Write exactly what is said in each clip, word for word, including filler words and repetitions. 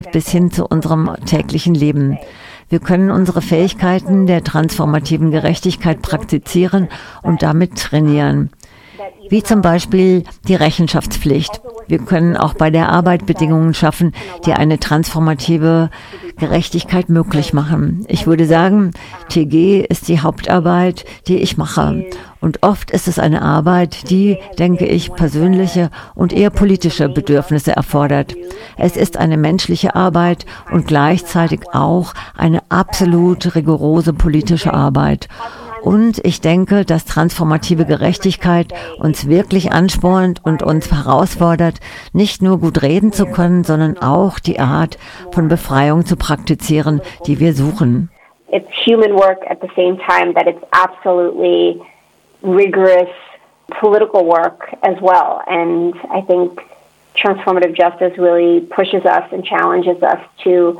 bis hin zu unserem täglichen Leben. Wir können unsere Fähigkeiten der transformativen Gerechtigkeit praktizieren und damit trainieren. Wie zum Beispiel die Rechenschaftspflicht. Wir können auch bei der Arbeit Bedingungen schaffen, die eine transformative Gerechtigkeit möglich machen. Ich würde sagen, T G ist die Hauptarbeit, die ich mache. Und oft ist es eine Arbeit, die, denke ich, persönliche und eher politische Bedürfnisse erfordert. Es ist eine menschliche Arbeit und gleichzeitig auch eine absolut rigorose politische Arbeit. Und ich denke, dass transformative Gerechtigkeit uns wirklich anspornt und uns herausfordert, nicht nur gut reden zu können, sondern auch die Art von Befreiung zu praktizieren, die wir suchen. It's human work at the same time that it's absolutely rigorous political work as well. And I think transformative justice really pushes us and challenges us to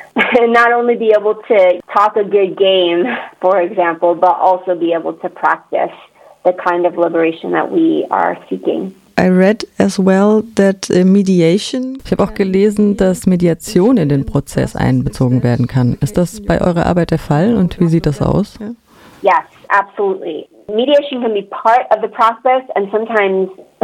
not only be able to talk a good game, for example, but also be able to practice the kind of liberation that we are seeking. I read as well that mediation. Ich habe auch gelesen, dass Mediation in den Prozess einbezogen werden kann. Ist das bei eurer Arbeit der Fall und wie sieht das aus? Yes, absolutely. Mediation can be part of the process and sometimes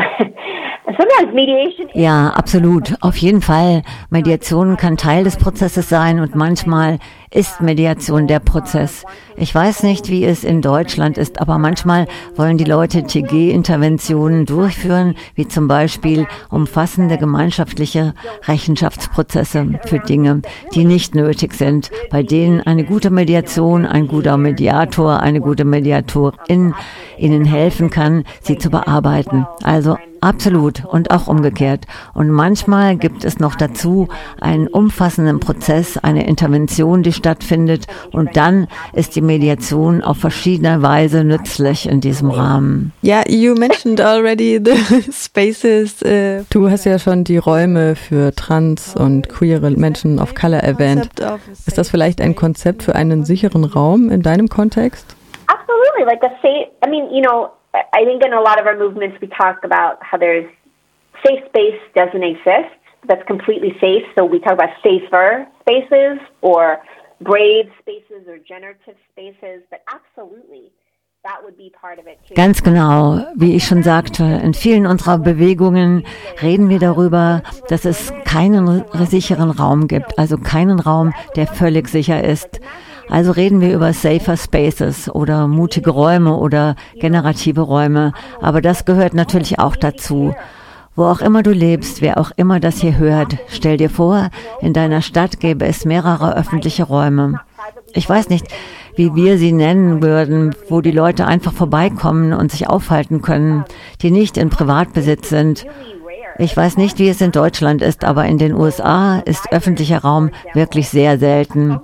sometimes mediation. Ja, absolut. Auf jeden Fall. Mediation kann Teil des Prozesses sein und manchmal ist Mediation der Prozess. Ich weiß nicht, wie es in Deutschland ist, aber manchmal wollen die Leute T G-Interventionen durchführen, wie zum Beispiel umfassende gemeinschaftliche Rechenschaftsprozesse für Dinge, die nicht nötig sind, bei denen eine gute Mediation, ein guter Mediator, eine gute Mediatorin ihnen helfen kann, sie zu bearbeiten. Also absolut und auch umgekehrt. Und manchmal gibt es noch dazu einen umfassenden Prozess, eine Intervention, die stattfindet. Und dann ist die Mediation auf verschiedene Weise nützlich in diesem Rahmen. Ja, yeah, you mentioned already the spaces. Uh, du hast ja schon die Räume für trans- und queere Menschen of Color erwähnt. Ist das vielleicht ein Konzept für einen sicheren Raum in deinem Kontext? Absolutely. Like a safe, I mean, you know, I think in a lot of our movements we talk about how there's safe space doesn't exist. That's completely safe. So we talk about safer spaces or brave spaces or generative spaces. But absolutely, that would be part of it too. Ganz genau. Wie ich schon sagte, in vielen unserer Bewegungen reden wir darüber, dass es keinen sicheren Raum gibt. Also keinen Raum, der völlig sicher ist. Also reden wir über safer spaces oder mutige Räume oder generative Räume. Aber das gehört natürlich auch dazu. Wo auch immer du lebst, wer auch immer das hier hört, stell dir vor, in deiner Stadt gäbe es mehrere öffentliche Räume. Ich weiß nicht, wie wir sie nennen würden, wo die Leute einfach vorbeikommen und sich aufhalten können, die nicht in Privatbesitz sind. Ich weiß nicht, wie es in Deutschland ist, aber in den U S A ist öffentlicher Raum wirklich sehr selten.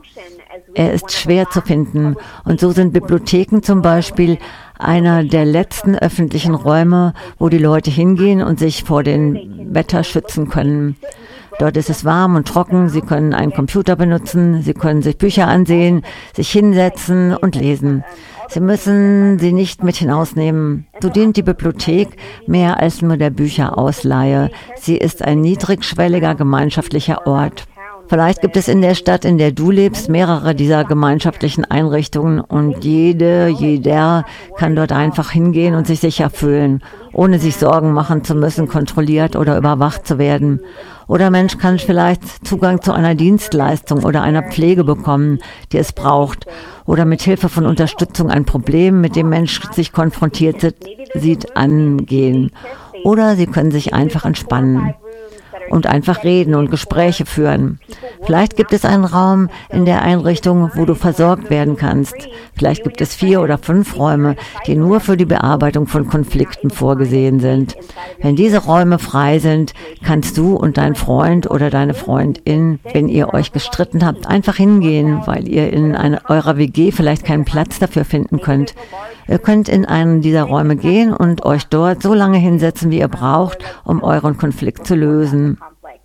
Er ist schwer zu finden und so sind Bibliotheken zum Beispiel einer der letzten öffentlichen Räume, wo die Leute hingehen und sich vor dem Wetter schützen können. Dort ist es warm und trocken, sie können einen Computer benutzen, sie können sich Bücher ansehen, sich hinsetzen und lesen. Sie müssen sie nicht mit hinausnehmen. So dient die Bibliothek mehr als nur der Bücherausleihe. Sie ist ein niedrigschwelliger gemeinschaftlicher Ort. Vielleicht gibt es in der Stadt, in der du lebst, mehrere dieser gemeinschaftlichen Einrichtungen und jede, jeder kann dort einfach hingehen und sich sicher fühlen, ohne sich Sorgen machen zu müssen, kontrolliert oder überwacht zu werden. Oder Mensch kann vielleicht Zugang zu einer Dienstleistung oder einer Pflege bekommen, die es braucht. Oder mit Hilfe von Unterstützung ein Problem, mit dem Mensch sich konfrontiert sieht, angehen. Oder sie können sich einfach entspannen und einfach reden und Gespräche führen. Vielleicht gibt es einen Raum in der Einrichtung, wo du versorgt werden kannst. Vielleicht gibt es vier oder fünf Räume, die nur für die Bearbeitung von Konflikten vorgesehen sind. Wenn diese Räume frei sind, kannst du und dein Freund oder deine Freundin, wenn ihr euch gestritten habt, einfach hingehen, weil ihr in einer, eurer W G vielleicht keinen Platz dafür finden könnt. Ihr könnt in einen dieser Räume gehen und euch dort so lange hinsetzen, wie ihr braucht, um euren Konflikt zu lösen.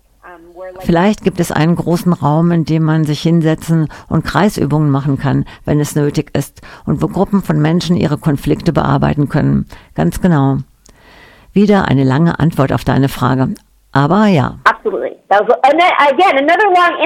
Vielleicht gibt es einen großen Raum, in dem man sich hinsetzen und Kreisübungen machen kann, wenn es nötig ist, und wo Gruppen von Menschen ihre Konflikte bearbeiten können. Ganz genau. Wieder eine lange Antwort auf deine Frage. Aber ja. Absolutely. That was, again, another long